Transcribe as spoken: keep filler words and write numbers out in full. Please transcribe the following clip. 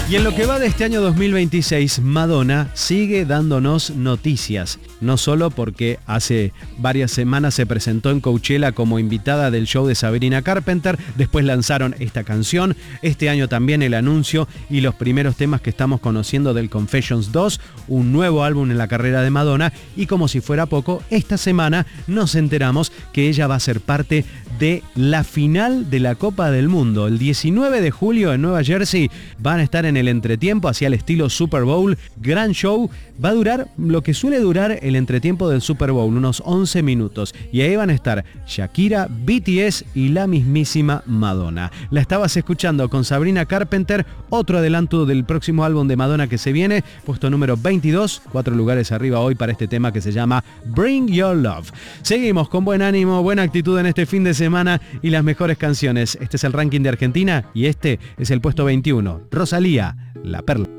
Y en lo que va de este año dos mil veintiséis, Madonna sigue dándonos noticias. No solo porque hace varias semanas se presentó en Coachella como invitada del show de Sabrina Carpenter, después lanzaron esta canción, este año también el anuncio y los primeros temas que estamos conociendo del Confessions dos, un nuevo álbum en la carrera de Madonna, y como si fuera poco, esta semana nos enteramos que ella va a ser parte de la final de la Copa del Mundo. El diecinueve de julio en Nueva Jersey van a estar en el entretiempo hacia el estilo Super Bowl, gran show, va a durar lo que suele durar el entretiempo del Super Bowl, unos once minutos, y ahí van a estar Shakira, B T S y la mismísima Madonna. La estabas escuchando con Sabrina Carpenter, otro adelanto del próximo álbum de Madonna que se viene, puesto número veintidós, cuatro lugares arriba hoy para este tema que se llama Bring Your Love. Seguimos con buen ánimo, buena actitud en este fin de semana y las mejores canciones. Este es el ranking de Argentina y este es el puesto veintiuno. Rosalía, La Perla.